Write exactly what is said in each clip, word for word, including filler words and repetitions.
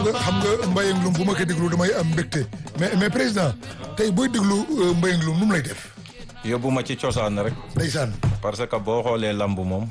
xam nga Mbayang Loum bu ma ko déglu damay am mbégte mais mais président tey booy déglu Mbayang Loum nu mu lay def. yóbbu ma ci cosaan rek. ndeysaan. parce que boo xoolee lamb moom.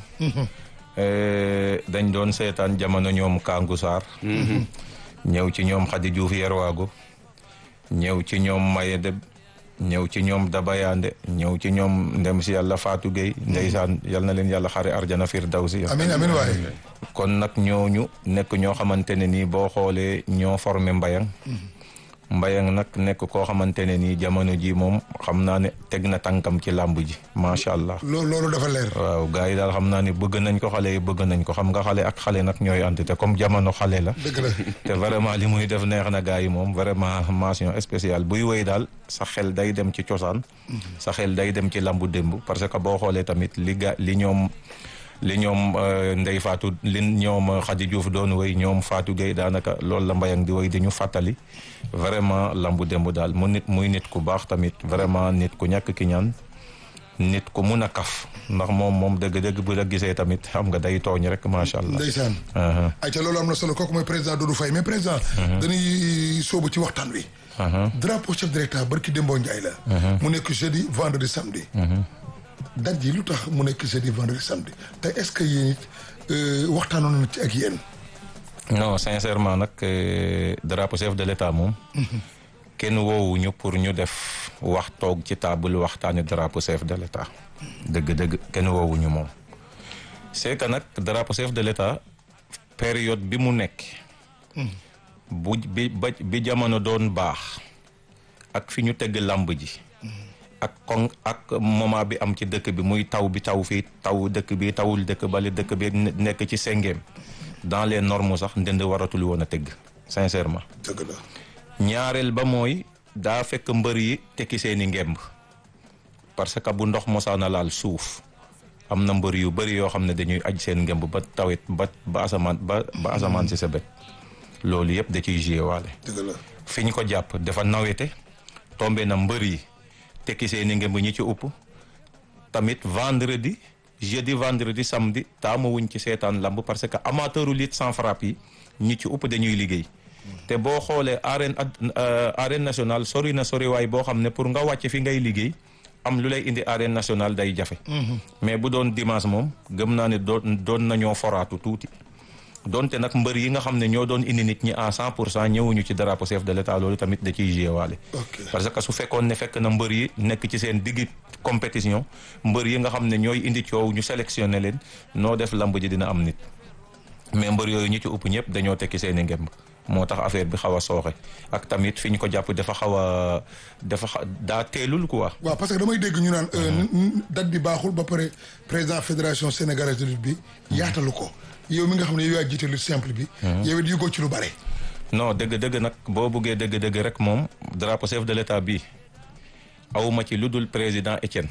dañ doon seetaan jamono ñoom Kangou Sarr. ñëw ci ñoom Khady Diouf Yerwago. ñëw ci ñoom Maye Deb. ñëw ci ñoom Dabayande ñëw ci ñoom ndem si yàlla Fatou Gueye. ndeysaan yal na leen yàlla xare arjana firdawsi. amiin amiin waay. kon nag ñooñu nekk ñoo xamante ne nii boo xoolee ñoo formé Mbayang. Mbayang nag nekk koo xamante ne nii jamono ji moom xam naa ne teg na tànkam ci làmb ji macha allah. loolu loolu dafa leer. waaw gars yi daal xam naa ne bëgg nañ ko xale yi bëgg nañ ko xam nga xale ak xale nag ñooy ànd te comme jamono xale la. dëgg la te vraiment li muy def neex na gars yi moom vraiment mention spéciale buy wéy daal sa xel day dem ci cosaan. sa xel day dem ci lambu démb parce que boo xoolee tamit li ga li ñoom. li ñoom Ndeye Fatou li ñoom Khady Diouf doon wéy ñoom Fatou Gueye daanaka loolu la Mbayang di wéy di ñu fàttali vraiment lambu démb daal mu nit muy nit ku baax tamit vraiment nit ku ñàkk ki ñaan nit ku mun a kaf ndax moom moom dëgg-dëgg bu la gisee tamit xam nga day tooñ rek macha allah. ndeysaan. ayca loolu am na solo kooku mooy président Doudou Faye mais président. dañuy sóobu ci waxtaan wi. drapeau chef de l'État barki Dembo Ndiaye la. mu nekk jeudi vendredi samedi. date ji lu tax mu nekk jeudi vendredi samedi te est-ce que yéen it waxtaanoon na ci ak yéen. non sincèrement nag drapeau chef de l'État moom. kenn woowuñu pour ñu def wax toog ci table waxtaani drapeau chef de l'État. dëgg-dëgg kenn woowuñu moom. c'est que nag drapeau chef de l'État période bi mu nekk. bu bi ba bi jamono doon baax. ak fi ñu tegg làmb ji. ak kon ak moment bi am ci dëkk bi muy taw bi taw fii taw dëkk bi tawul dëkk bale dëkk bi nekk ci sengeem dans les normes sax ndënd waratul woon a tëgg sincèrement. dëgg la. ñaareel ba mooy daa fekk mbër yi tekki seeni ngemb parce que bu ndox mosaana laal suuf am na mbër yu bëri yoo xam ne dañuy aj seen ngemb ba tawet ba ba asamaan ba ba asamaan si sa bët loolu yëpp da ciy joué waale. dëgg la. fi ñu ko jàpp dafa nawete tombé na mbër yi. tekki seeni ngemb ñi ci upp tamit vendredi jeudi vendredi samedi taamuwuñ ci seetaan lamb parce que amateuru lutte sans frappe yi ñi ci upp dañuy liggéey te boo xoolee arène arène nationale sori na sori waay boo xam ne pour nga wàcc fi ngay liggéey am lu lay indi arène nationale day jafe mais bu doon dimanche moom gëm naa ne doon doon nañoo foraatu tuuti donte nag mbër yi nga xam ne ñoo doon indi nit ñi à cent pour cent ñëwuñu ci drapeau chef de l'État loolu tamit da ciy jéewaale. parce que su fekkoon ne fekk na mbër yi nekk ci seen diggi compétition mbër yi nga xam ne ñooy indi coow ñu sélectionné leen noo def lamb ji dina am nit mais mbër yooyu ñi ci ëpp ñëpp dañoo tekki seen i ngemb moo tax affaire bi xaw a sooxe ak tamit fi ñu ko jàpp dafa xaw a dafa daa teelul quoi. waaw parce que damay dégg ñu naan date bi baaxul ba pare président fédération sénégalaise de lutte bi yaatalu ko. yow mi nga xam ne yow yaa jiite lutte simple bi. yow it yëgoo ci lu bare. non dëgg-dëgg nag boo buggee dëgg-dëgg rek moom drapeau chef de l'État bi awma ci lu dul président Étienne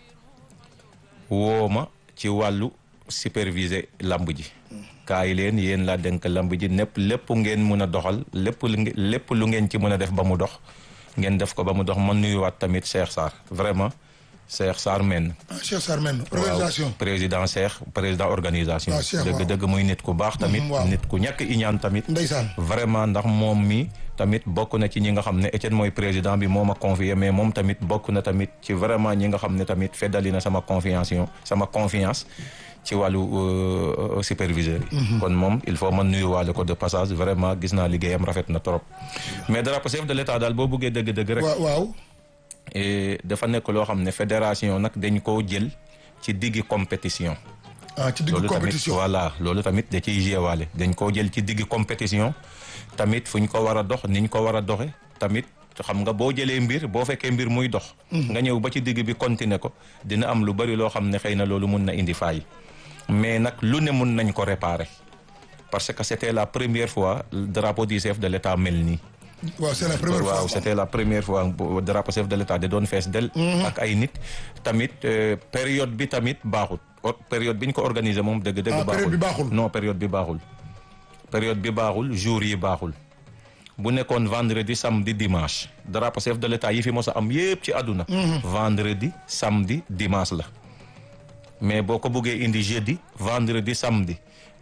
woo ma ci wàllu superviser lamb ji. kaay leen yéen laa denk lamb ji népp lépp ngeen mun a doxal lépp lu lépp lu ngeen ci mën a def ba mu dox ngeen def ko ba mu dox man nuyuwaat tamit Cheikh Sarr vraiment. Cheikh Sarr men. ah Cheikh Sarr men organisation. waaw président Cheikh président organisation. dëgg dëgg muy nit ku baax tamit. nit ku ñàkk iñaan tamit. ndeysaan vraiment ndax moom mi tamit bokk na ci ñi nga xam ne Etienne mooy président bi moo ma confié mais moom tamit bokk na tamit ci vraiment ñi nga xam ne tamit feddali na sama confiance sama confiance ci wàllu superviseur yi. kon moom il faut man nuyuwaale ko de passage vraiment gis naa liggéeyam rafet na trop mais drapeau chef de l'État daal boo buggee dëgg-dëgg rek. waaw waaw. dafa nekk loo xam ne fédération nag dañ koo jël ci diggi compétition. ah ci diggi compétition loolu tamit voilà loolu tamit da ciy jéewaale dañ koo jël ci diggi compétition tamit fu ñu ko war a dox ni ñu ko war a doxe tamit xam nga boo jëlee mbir boo fekkee mbir muy dox. nga ñëw ba ci digg bi continuer ko dina am lu bari loo xam ne xëy na loolu mun na indi faay mais nag lu ne mun nañ ko réparer parce que c'était la première fois drapeau du chef de l'État mel nii. waaw c'est la première fois waaw c'était la première fois drapeau chef de l'État da doon fees del ak ay nit tamit période bi tamit baaxul période bi ñu ko organisé moom dëgg dëgg baaxul non période bi baaxul période bi baaxul jour yi baaxul bu nekkoon vendredi samedi dimanche drapeau chef de l'État yi fi mos a am yépp ci àdduna vendredi samedi dimanche la mais boo ko bëggee indi jeudi vendredi samedi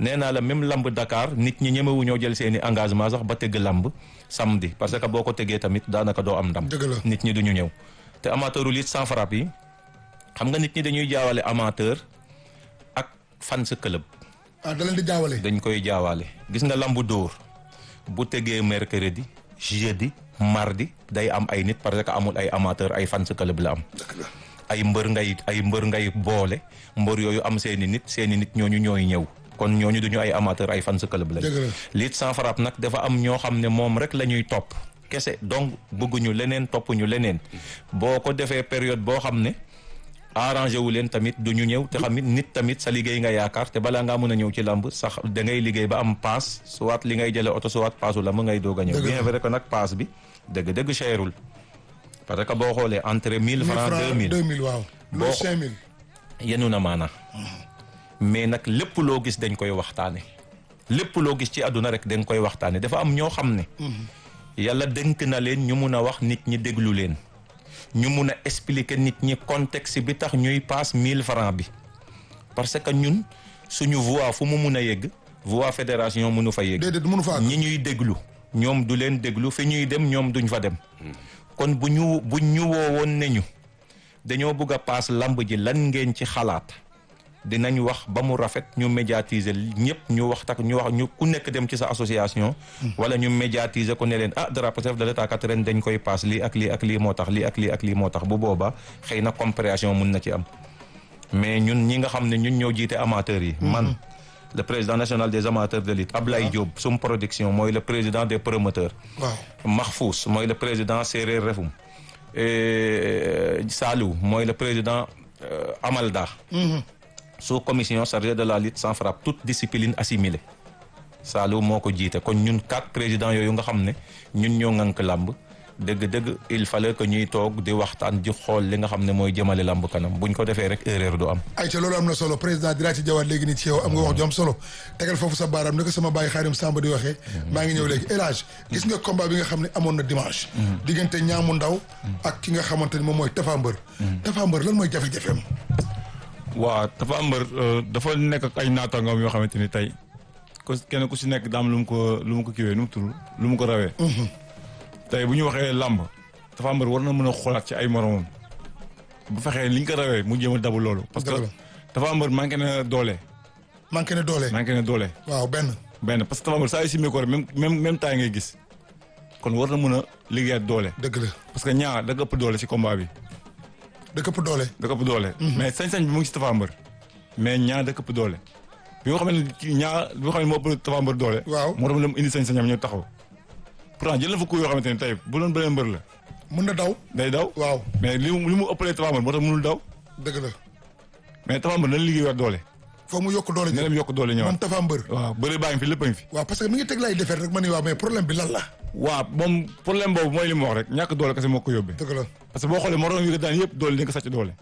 nee naa la même lamb Dakar nit ñi ñemewu ñoo jël seeni engagement sax ba tëgg lamb samedi parce que boo ko tëggee tamit daanaka doo am ndam. dëgg la nit ñi duñu ñëw te amateuru lutte sans frappe yi xam nga nit ñi dañuy jaawale amateur ak fans club. ah da leen di jaawale. dañ koy jaawale gis nga lambu dóor bu tegee mercredi jeudi mardi day am ay nit parce que amul ay amateur ay fans club la am. ay mbër ngay ay mbër ngay boole mbër yooyu am seeni nit seeni nit ñooñu ñooy ñëw kon ñooñu duñu ay amateur ay fans club lañ. lutte sans frappe nag dafa am ñoo xam ne moom rek la ñuy topp kese donc bëgguñu leneen toppuñu leneen boo ko defee période boo xam ne arrangé wu leen tamit du ñu ñëw te xamit nit tamit sa liggéey nga yaakaar te balaa ngaa mën a ñëw ci lamb sax da ngay liggéey ba am paas soit li ngay jëlee oto soit paasu lamb ngay doog a ñëw. bien vrai que nag paas bi dëgg-dëgg cherul parce que boo xoolee entre mille francs deux mille deux mille waaw. boo cinq mille. yenu na maana mais nag lépp loo gis dañ koy waxtaane lépp loo gis ci àdduna rek dañ koy waxtaane dafa am ñoo xam ne. yàlla dénk na leen ñu mun a wax nit ñi déglu leen. ñu mun a expliquer nit ñi contexte bi tax ñuy paas mille francs bi parce que ñun suñu voix fu mu mun a yegg voix fédération mënu fa yegg. déedéet mënu fa ñi ñuy déglu ñoom du leen déglu fi ñuy dem ñoom duñ fa dem. kon bu ñu bu ñu woowoon ne ñu dañoo bëgg a paas lamb ji lan ngeen ci xalaat dinañ wax ba mu rafet ñu médiatiser ñëpp ñu wax tak ñu wax ñu ku nekk dem ci sa association. wala ñu médiatiser ko ne leen ah drapeau chef de l'État kat ren dañ koy paas lii ak lii ak lii moo tax lii ak lii ak lii moo tax bu boobaa xëy na compréhension mun na ci am mais ñun ñi nga xam ne ñun ñoo jiite amateurs yi. man le président national des amateurs de lutte Ablaye Diop sum production mooy le président des promoteurs. waaw Mahfous mooy le président Séeréer Refum. Salou mooy le président Amalda. sous commission chargée de la lutte sans frappe toute discipline assimilée Salou moo ko jiite kon ñun quatre présidents yooyu nga xam ne ñun ñoo ŋànk làmb dëgg-dëgg il fallait que ñuy toog di waxtaan di xool li nga xam ne mooy jëmale làmb kanam buñ ko defee rek erreur du am. ayca loolu am na solo président dinaa ci jawaat léegi nii ci yow am nga wax ju am solo tegal foofu sa baaraam ni ko sama bàyyi Xaadim Samba di waxee. maa ngi ñëw léegi El Hadj gis nga combat bi nga xam ne amoon na dimanche. diggante ñaamu ndaw ak ki nga xamante ni moom mooy Tapha Mbeur. Tapha Mbeur lan mooy jafe-jafeem. waaw Tapha Mbeur dafa nekk ak ay naataangoom yoo xamante ni tey ku kenn ku si nekk daam lu mu ko lu mu ko kiwee nu mu tudd lu mu ko rawee. tey bu ñu waxee làmb Tapha Mbeur war na mën a xoolaat ci ay moromam bu fexee li ñu ko rawee mu jéem a dabu loolu. parce que Tapha Mbeur manqué na doole. manqué na doole manqué na doole. waaw benn. benn parce que Tapha Mbeur saa yu simee ko rek même même même temps ngay gis kon war na mën a liggéeyaat doole. dëgg la parce que ñaar da nga ëpp doole si combat bi. da këpp doole. da këpp doole. mais sañ-sañ bi mu ngi si Tapha Mbeur mais ñaar da këpp doole. bi nga xam ne ñaar bi nga xam ne moo ëpp Tapha Mbeur doole. waaw moo tax mu indi sañ-sañam ñëw taxaw. pourtant jël na fa coup yoo xamante ne tey bu doon beneen mbër la. mun na daw. day daw waaw. mais li mu li mu ëppalee Tapha Mbeur moo tax mënul daw. dëgg la. mais Tapha Mbeur nañ liggéey waat doole. foog mu yokk doole. na dem yokk doole ñëwaat moom Tapha Mbeur. waaw bëri baa ngi fi lépp a ngi fi. waaw parce que mi ngi teg lay defar rek ma ni waaw mais problème bi lan la. waaw moom problème boobu mooy li mu wax rek ñàkk doole kese moo ko yóbbee. dëgg la parce que boo xoolee moroom yi nga daan yëpp doole dañ ko sàcc doole.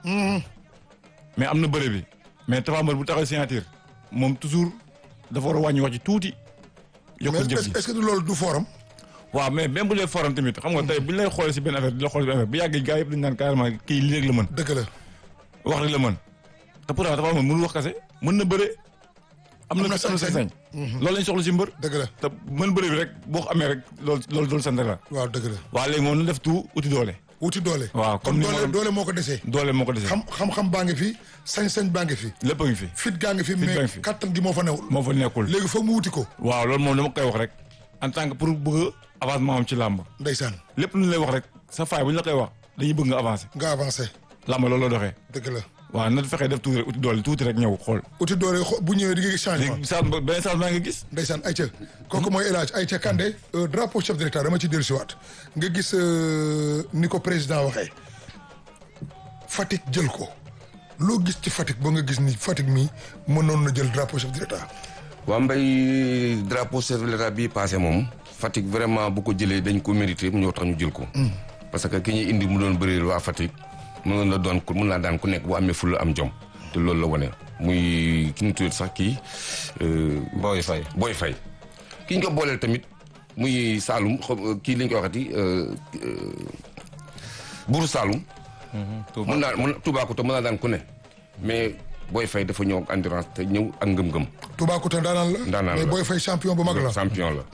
mais am na bëre bi mais Tapha Mbeur bu taxaw signature moom toujours dafa war a wàññi wax ci tuuti. yokk jëf ji mais est-ce que du loolu du forum. waaw mais même bu dee forum tamit xam nga tey bu ñu lay xoolee si benn affaire di la xool si benn affaire bu yàggee gars yëpp dañu naan carrément kii lii rek la mën. dëgg la wax rek la mën te pourtant Tapha Mbeur mënul wax kase mën na bëre. am na sañ-sañ loolu lañ soxla si mbër. dëgg la te mën bëre bi rek boo ko amee rek loolu loolu doolu sant la. waaw dëgg la waaw léegi moom nu def tout uti doole. wuti doole. waaw comme doole doole moo ko desee. doole moo ko desee. xam xam-xam baa ngi fi sañ-sañ baa ngi fi. lépp a ngi fi. fit gaa ngi fi Fit gaa ngi mais fi. kattan gi moo fa newul. moo fa nekkul. léegi foog mu wuti ko. waaw loolu moom dama koy wax rek en tant que pour bëgg avancement am ci làmb. ndeysaan lépp lu ñu lay wax rek sa faay bu ñu la koy wax dañuy bëgg nga avancer. nga avancé. làmb loolu la doxee. dëgg la waaw na fexee def tuuti rek uti doole tuuti rek ñëw xool. wuti doole xo- bu ñëwee di nga gis changement. léegi saa beneen saa maa ngi gis. ndeysaan Aïcha kooku mooy El Hadj Aïcha Kandé euh, drapeau chef de l'État dama ci dellu si waat nga gis euh, ni ko président waxee Fatick jël ko loo gis ci Fatick ba nga gis ni Fatick mii mënoon na jël drapeau chef de l'État. waa mbay drapeau chef de l'État bii passé moom Fatick vraiment bu ko jëlee dañ ko mérité mu ñëw tax ñu jël ko. parce que ki ñuy indi mu doon bëreel waa Fatick mënoon la doon ku mën naa daan ku nekk bu amee fulla am jom te loolu la wane muy ki ñu tuddee sax kii. Boy Faye Boy Faye ki ñu ko booleel tamit muy Saloum xaw- kii li ñu koy waxati Buuru Saloum. mën naa mën Toubacouta mën naa daan ku ne mais Boy Faye dafa ñëw ak endurance te ñëw ak ngëm-ngëm. Toubacouta ndaanaan la. ndaanaan la mais Boy Faye champion bu mag la. champion la.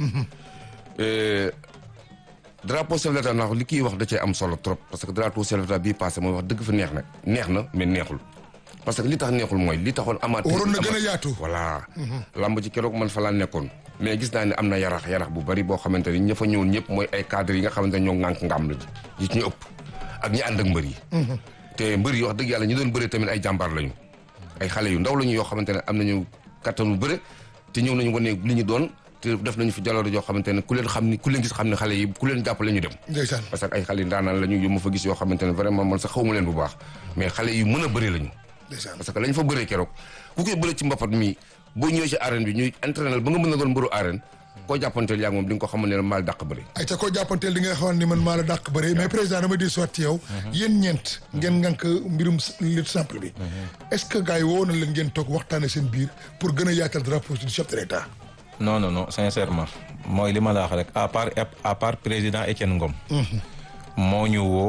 drapeau chef de l'État ndax li kiy wax da cee am solo trop parce que drapeau chef de l'État bii passé mooy wax dëgg fa neex na neex na mais neexul parce que li tax neexul mooy li taxoon amaat. waroon na gën a yaatu. voilà. lamb ci keroog man fa laa nekkoon. mais gis naa ne am na yarax yarax bu bari boo xamante ni ña fa ñëwoon ñëpp mooy ay cadres yi nga xamante ne ñoo ŋànk ngam la ji ci ñu ëpp ak ñi ànd ak mbër yi. te mbër yi wax dëgg yàlla ñu doon bëre tamit ay jàmbaar lañu. ay xale yu ndaw lañu yoo xamante ne am nañu kattanu bëre te ñëw nañu wane li ñu doon te def nañu fi jaloore yoo xamante ne ku leen xam ni ku leen gis xam ne xale yi ku leen jàppale ñu dem. ndeysaan parce que ay xale yu ndaanaan lañu yu ma fa gis yoo xamante ne vraiment man sax xawma leen bu baax mais xale yu mën a bëre lañu. ndeysaan parce que lañ fa bëree keroog ku koy bëre ci mbapat mi boo ñëwee ci arène bi ñuy entraîner ba nga mën a doon mbëru arène koo jàppanteel yaa moom di nga ko xamal ne maal dàq bëri. ay ca koo jàppanteel di nga xamal ni man maa la dàq bëri mais président dama di soit ci yow. yéen ñeent ngeen ngànk mbirum lutte simple bi. est-ce que gars yi woo na leen ngeen toog waxtaane seen biir pour gën a yaatal drapeau du chef de l'État. non non non sincèrement mooy li ma la wax rek à part à part président Étienne Ngom. moo ñu woo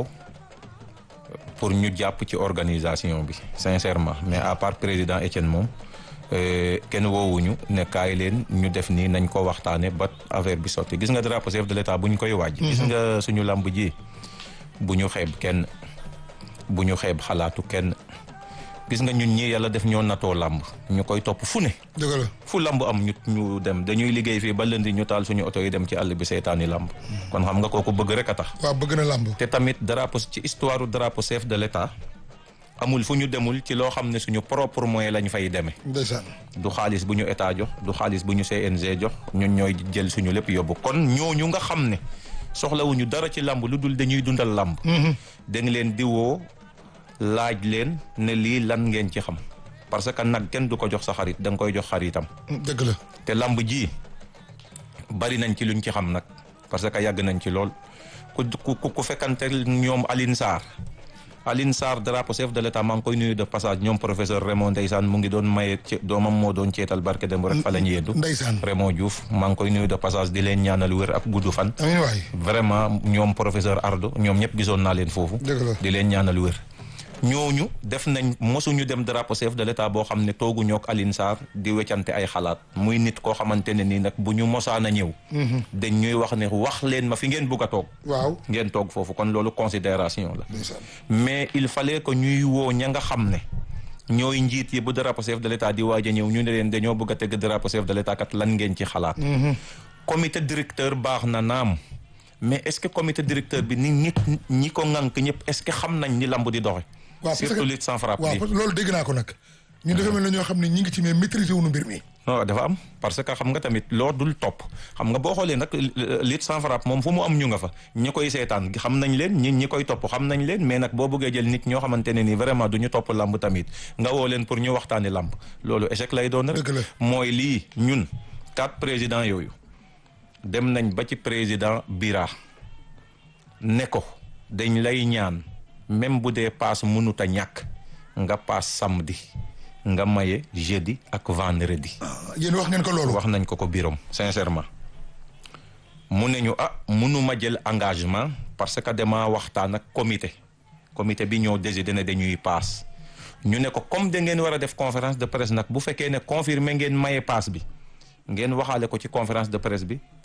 pour ñu jàpp ci organisation bi sincèrement mais à part président Étienne moom. kenn woowuñu ne kaay leen ñu def nii nañ ko waxtaane ba affaire bi sotti gis nga drapeau chef de l'État bu ñu koy waaj. gis nga suñu lamb ji bu ñu xeeb kenn bu ñu xeeb xalaatu kenn gis nga ñun ñii yàlla def ñoo natoo lamb ñu koy topp fu ne. dëgg la fu lamb am ñu ñu dem dañuy liggéey fii ba lëndi ñu taal suñu oto yi dem ci àll bi seetaani lamb. kon xam nga kooku bëgg rek a tax. waaw bëgg na lamb. te tamit drapeau ci histoire drapeau chef de l'État. amul fu ñu demul ci loo xam ne suñu propre moyen lañ fay demee. ndeysaan. du xaalis bu ñu état jox du xaalis bu ñu C N G jox ñun ñooy jël suñu lépp yóbbu kon ñooñu nga xam ne soxlawuñu dara ci làmb lu dul dañuy dundal làmb. da nga leen di woo laaj leen ne lii lan ngeen ci xam parce que nag kenn du ko jox sa xarit da nga koy jox xaritam. dëgg la. te làmb ji bari nañ ci luñ ci xam nag parce que yàgg nañ ci lool ku ku ku fekkante ñoom Aline Sarr. Aline Sarr drapeau chef de l'État maa ngi koy nuyu de passage ñoom professeur Raymond ndeysaan mu ngi doon maye ci doomam moo doon ceetal barke dem rek fa la ñu yeddu ndeysaan Raymond Diouf maa ngi koy nuyu de passage di leen ñaanal wér ak gudd fan. amiin waay. vraiment ñoom professeur Ardo ñoom ñëpp gisoon naa leen foofu. dëgg la di leen ñaanal wér. ñooñu def nañ mosuñu dem drapeau chef de l'État boo xam ne tooguñoo ak Aline Sarr di weccante ay xalaat muy nit koo xamante ne nii nag bu ñu mosaan a ñëw. dañ ñuy wax ne wax leen ma fi ngeen bugg a toog. waaw ngeen toog foofu kon loolu considération la. mais il fallait que ñuy woo ña nga xam ne ñooy njiit yi bu drapeau chef de l'État di waaj a ñëw ñu ne leen dañoo bëgg a teg drapeau chef de l'État kat lan ngeen ci xalaat. comité directeur baax na naam mais est-ce que comité directeur bi ni nit ñi ko ŋànk ñëpp est-ce que xam nañ ni lamb di doxe. waaw surtout lutte sans frappe waaw loolu dégg naa ko nag. ñu defee mel na ñoo xam ne ñi ngi ci mais maîtriser wuñu mbir mi. non dafa am parce que xam nga tamit loo dul topp xam nga boo xoolee nag lutte sans frappe moom fu mu am ñu nga fa ñi koy seetaan xam nañ leen ñi ñi koy topp xam nañ leen mais nag boo bëggee jël nit ñoo xamante ne nii vraiment du ñu topp lamb tamit nga woo leen pour ñu waxtaani lamb loolu échec lay doon rek. dëgg la mooy lii ñun quatre présidents yooyu dem nañ ba ci président Bira ne ko dañ lay ñaan même bu dee paas mënut a ñàkk nga paas samedi nga maye jeudi ak vendredi. yéen wax ngeen ko loolu. wax nañ ko ko birom sincèrement mu ne ñu ah mënuma jël engagement parce que dama waxtaan ak comité comité bi ñoo décidé ne dañuy paas ñu ne ko comme da ngeen war a def conférence de presse nag bu fekkee ne confirmé ngeen maye paas bi ngeen waxaale ko ci conférence de presse bi